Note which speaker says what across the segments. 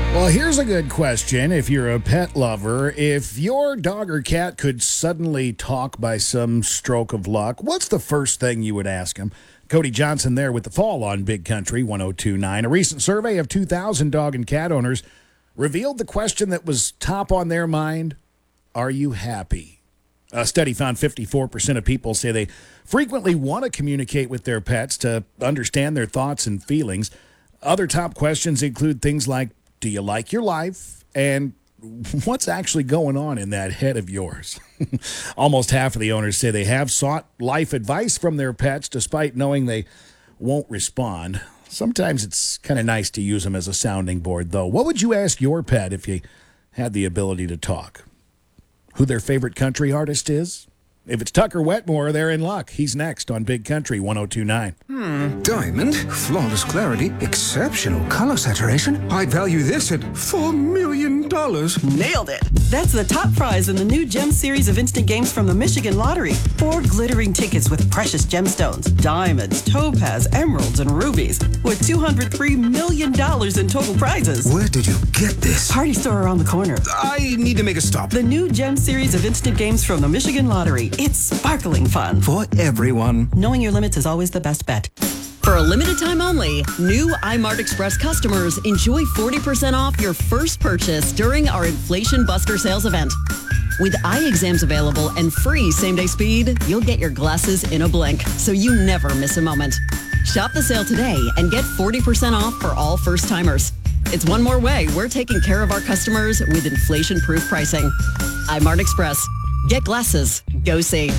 Speaker 1: Well, here's a good question if you're a pet lover. If your dog or cat could suddenly talk by some stroke of luck, what's the first thing you would ask him? Cody Johnson there with the fall on Big Country 1029. A recent survey of 2,000 dog and cat owners revealed the question that was top on their mind: are you happy? A study found 54% of people say they frequently want to communicate with their pets to understand their thoughts and feelings. Other top questions include things like, do you like your life? And what's actually going on in that head of yours? Almost half of the owners say they have sought life advice from their pets despite knowing they won't respond. Sometimes it's kind of nice to use them as a sounding board, though. What would you ask your pet if you had the ability to talk? Who their favorite country artist is? If it's Tucker Wetmore, they're in luck. He's next on Big Country 1029.
Speaker 2: Diamond, flawless clarity, exceptional color saturation. I'd value this at $4 million.
Speaker 3: Nailed it. That's the top prize in the new Gem series of instant games from the Michigan Lottery. 4 glittering tickets with precious gemstones, diamonds, topaz, emeralds, and rubies, with $203 million in total prizes.
Speaker 2: Where did you get this?
Speaker 3: Party store around the corner.
Speaker 2: I need to make a stop.
Speaker 3: The new Gem series of instant games from the Michigan Lottery. It's sparkling fun.
Speaker 2: For everyone.
Speaker 3: Knowing your limits is always the best bet.
Speaker 4: For a limited time only, new iMart Express customers enjoy 40% off your first purchase during our Inflation Buster sales event. With eye exams available and free same-day speed, you'll get your glasses in a blink, so you never miss a moment. Shop the sale today and get 40% off for all first-timers. It's one more way we're taking care of our customers with inflation-proof pricing. iMart Express. Get glasses. Go see.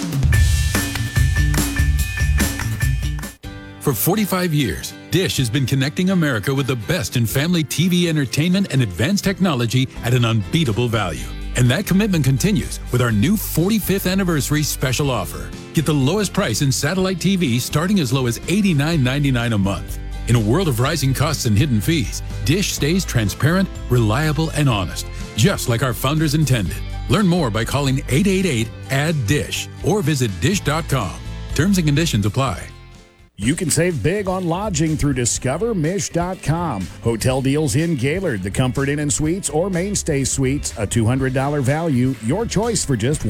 Speaker 5: For 45 years, Dish has been connecting America with the best in family TV entertainment and advanced technology at an unbeatable value. And that commitment continues with our new 45th anniversary special offer. Get the lowest price in satellite TV starting as low as $89.99 a month. In a world of rising costs and hidden fees, Dish stays transparent, reliable, and honest, just like our founders intended. Learn more by calling 888-ADD-DISH or visit dish.com. Terms and conditions apply.
Speaker 1: You can save big on lodging through discovermish.com. Hotel deals in Gaylord, the Comfort Inn and Suites, or Mainstay Suites, a $200 value. Your choice for just